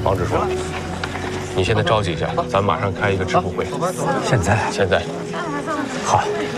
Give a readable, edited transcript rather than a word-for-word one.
王支书，你现在召集一下，咱马上开一个支部会。 现在？ 现在。 好。